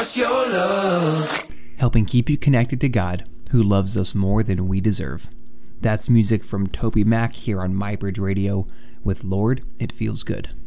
just your love. Helping keep you connected to God, who loves us more than we deserve. That's music from Toby Mac here on MyBridge Radio with Lord, It Feels Good.